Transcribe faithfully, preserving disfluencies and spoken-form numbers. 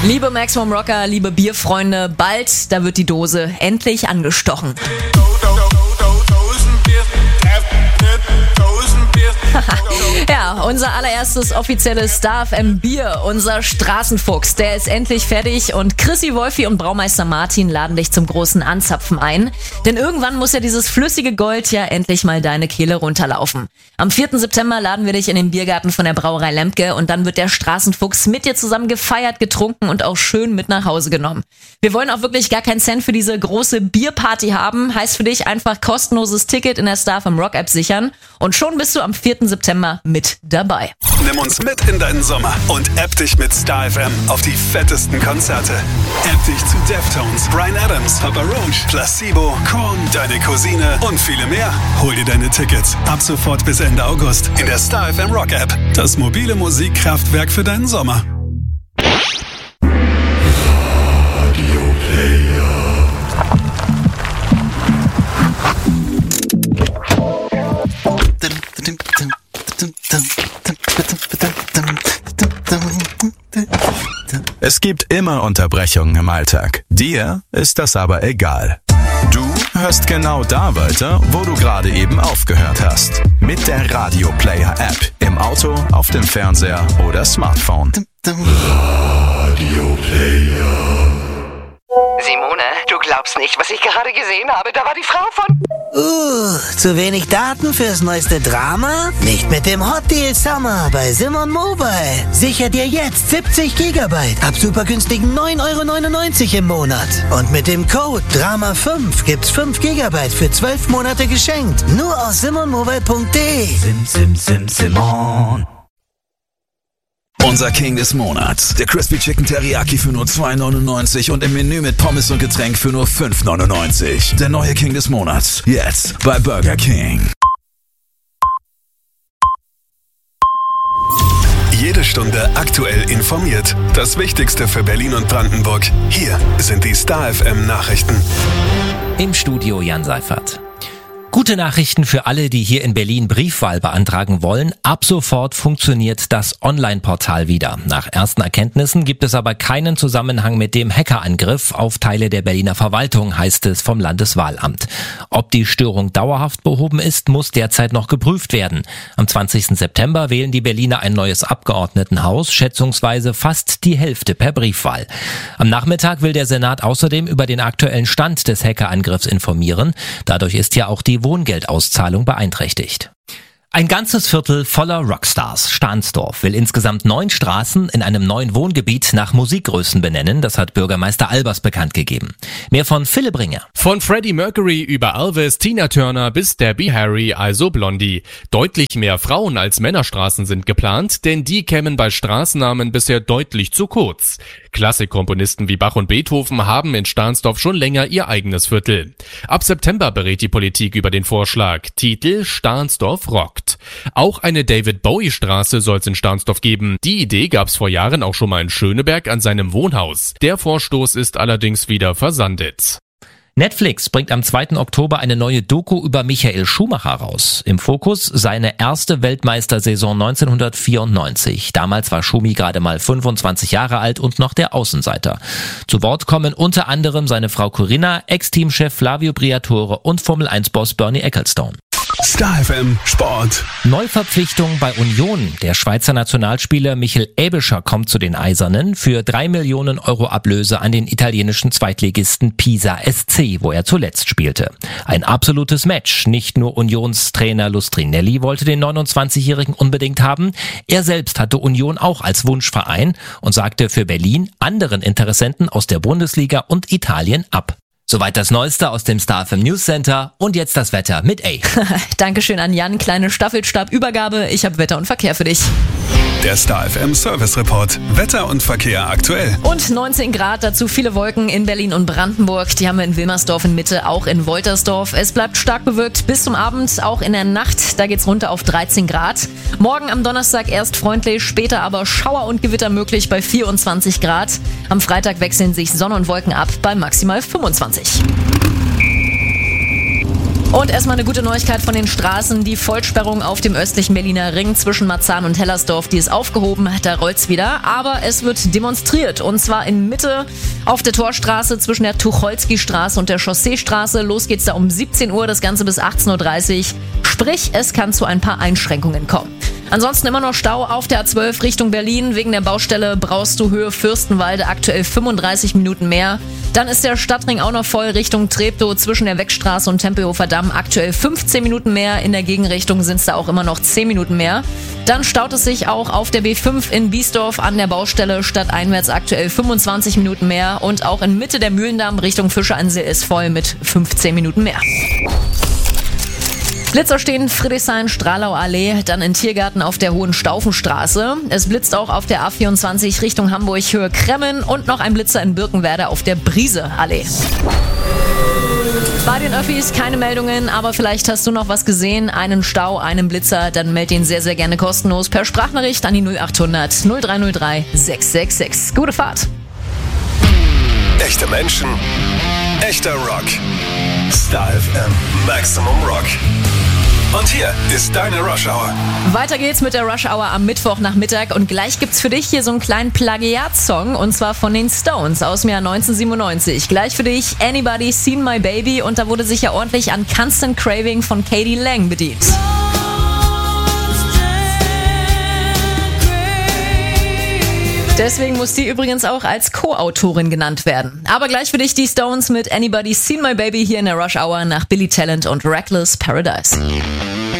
Liebe Maximum Rocker, liebe Bierfreunde, bald, da wird die Dose endlich angestochen. Ja, unser allererstes offizielles Star F M Bier, unser Straßenfuchs, der ist endlich fertig und Chrissy Wolfi und Braumeister Martin laden dich zum großen Anzapfen ein. Denn irgendwann muss ja dieses flüssige Gold ja endlich mal deine Kehle runterlaufen. Am vierten September laden wir dich in den Biergarten von der Brauerei Lemke und dann wird der Straßenfuchs mit dir zusammen gefeiert, getrunken und auch schön mit nach Hause genommen. Wir wollen auch wirklich gar keinen Cent für diese große Bierparty haben, heißt für dich einfach kostenloses Ticket in der Star F M Rock App sichern und schon bist du am vierten September mit dabei. Nimm uns mit in deinen Sommer und app dich mit Star F M auf die fettesten Konzerte. App dich zu Deftones, Bryan Adams, Papa Roach, Placebo, Korn, Deine Cousine und viele mehr. Hol dir deine Tickets ab sofort bis Ende August in der Star F M Rock App. Das mobile Musikkraftwerk für deinen Sommer. Radio Player. Es gibt immer Unterbrechungen im Alltag. Dir ist das aber egal. Du hörst genau da weiter, wo du gerade eben aufgehört hast. Mit der Radio Player App. Im Auto, auf dem Fernseher oder Smartphone. Radio Player. Simone, du glaubst nicht, was ich gerade gesehen habe. Da war die Frau von... Uh, zu wenig Daten fürs neueste Drama? Nicht mit dem Hot Deal Summer bei Simon Mobile. Sicher dir jetzt siebzig Gigabyte ab super günstigen neun Euro neunundneunzig im Monat. Und mit dem Code Drama fünf gibt's fünf Gigabyte für zwölf Monate geschenkt. Nur aus simon mobile punkt de. Sim, sim, sim, Simon. Unser King des Monats. Der Crispy Chicken Teriyaki für nur zwei neunundneunzig und im Menü mit Pommes und Getränk für nur fünf neunundneunzig. Der neue King des Monats. Jetzt bei Burger King. Jede Stunde aktuell informiert. Das Wichtigste für Berlin und Brandenburg. Hier sind die Star F M Nachrichten. Im Studio Jan Seifert. Gute Nachrichten für alle, die hier in Berlin Briefwahl beantragen wollen. Ab sofort funktioniert das Online-Portal wieder. Nach ersten Erkenntnissen gibt es aber keinen Zusammenhang mit dem Hackerangriff auf Teile der Berliner Verwaltung, heißt es vom Landeswahlamt. Ob die Störung dauerhaft behoben ist, muss derzeit noch geprüft werden. Am zwanzigsten September wählen die Berliner ein neues Abgeordnetenhaus, schätzungsweise fast die Hälfte per Briefwahl. Am Nachmittag will der Senat außerdem über den aktuellen Stand des Hackerangriffs informieren. Dadurch ist ja auch die Wohngeldauszahlung beeinträchtigt. Ein ganzes Viertel voller Rockstars. Stahnsdorf will insgesamt neun Straßen in einem neuen Wohngebiet nach Musikgrößen benennen. Das hat Bürgermeister Albers bekannt gegeben. Mehr von Philipp Ringer. Von Freddie Mercury über Elvis, Tina Turner bis Debbie Harry, also Blondie. Deutlich mehr Frauen als Männerstraßen sind geplant, denn die kämen bei Straßennamen bisher deutlich zu kurz. Klassikkomponisten wie Bach und Beethoven haben in Stahnsdorf schon länger ihr eigenes Viertel. Ab September berät die Politik über den Vorschlag. Titel Stahnsdorf rockt. Auch eine David-Bowie-Straße soll es in Stahnsdorf geben. Die Idee gab's vor Jahren auch schon mal in Schöneberg an seinem Wohnhaus. Der Vorstoß ist allerdings wieder versandet. Netflix bringt am zweiten Oktober eine neue Doku über Michael Schumacher raus. Im Fokus seine erste Weltmeistersaison neunzehnhundertvierundneunzig. Damals war Schumi gerade mal fünfundzwanzig Jahre alt und noch der Außenseiter. Zu Wort kommen unter anderem seine Frau Corinna, Ex-Teamchef Flavio Briatore und Formel eins Boss Bernie Ecclestone. Star F M Sport. Neuverpflichtung bei Union. Der Schweizer Nationalspieler Michel Aebischer kommt zu den Eisernen für drei Millionen Euro Ablöse an den italienischen Zweitligisten Pisa S C, wo er zuletzt spielte. Ein absolutes Match. Nicht nur Unionstrainer Lustrinelli wollte den neunundzwanzigjährigen unbedingt haben. Er selbst hatte Union auch als Wunschverein und sagte für Berlin anderen Interessenten aus der Bundesliga und Italien ab. Soweit das Neueste aus dem Star F M News Center und jetzt das Wetter mit A. Dankeschön an Jan, kleine Staffelstabübergabe. Ich habe Wetter und Verkehr für dich. Der Star F M Service Report. Wetter und Verkehr aktuell. Und neunzehn Grad, dazu viele Wolken in Berlin und Brandenburg. Die haben wir in Wilmersdorf in Mitte, auch in Woltersdorf. Es bleibt stark bewölkt bis zum Abend, auch in der Nacht. Da geht's runter auf dreizehn Grad. Morgen am Donnerstag erst freundlich, später aber Schauer und Gewitter möglich bei vierundzwanzig Grad. Am Freitag wechseln sich Sonne und Wolken ab bei maximal fünfundzwanzig. Und erstmal eine gute Neuigkeit von den Straßen. Die Vollsperrung auf dem östlichen Berliner Ring zwischen Marzahn und Hellersdorf, die ist aufgehoben. Da rollt's wieder. Aber es wird demonstriert. Und zwar in Mitte auf der Torstraße zwischen der Tucholsky-Straße und der Chausseestraße. Los geht's da um siebzehn Uhr, das Ganze bis achtzehn Uhr dreißig. Sprich, es kann zu ein paar Einschränkungen kommen. Ansonsten immer noch Stau auf der A zwölf Richtung Berlin. Wegen der Baustelle brauchst du Höhe Fürstenwalde aktuell fünfunddreißig Minuten mehr. Dann ist der Stadtring auch noch voll Richtung Treptow zwischen der Weckstraße und Tempelhofer Damm aktuell fünfzehn Minuten mehr. In der Gegenrichtung sind es da auch immer noch zehn Minuten mehr. Dann staut es sich auch auf der B fünf in Biesdorf an der Baustelle stadteinwärts aktuell fünfundzwanzig Minuten mehr. Und auch in Mitte der Mühlendamm Richtung Fischerinsel ist voll mit fünfzehn Minuten mehr. Blitzer stehen Friedrichshain, Stralau Allee, dann in Tiergarten auf der Hohenstaufenstraße. Es blitzt auch auf der A vierundzwanzig Richtung Hamburg Höhe Kremmen und noch ein Blitzer in Birkenwerder auf der Briese Allee. Bei den Öffis keine Meldungen, aber vielleicht hast du noch was gesehen, einen Stau, einen Blitzer, dann meld den sehr, sehr gerne kostenlos per Sprachnachricht an die null acht hundert null drei null drei sechs sechs sechs. Gute Fahrt! Echte Menschen, echter Rock. Star F M Maximum Rock. Und hier ist deine Rush Hour. Weiter geht's mit der Rush Hour am Mittwochnachmittag und gleich gibt's für dich hier so einen kleinen Plagiatsong und zwar von den Stones aus dem Jahr neunzehnhundertsiebenundneunzig. Gleich für dich Anybody Seen My Baby und da wurde sich ja ordentlich an Constant Craving von Katie Lang bedient. Deswegen muss die übrigens auch als Co-Autorin genannt werden. Aber gleich für dich die Stones mit Anybody Seen My Baby hier in der Rush Hour nach Billy Talent und Reckless Paradise.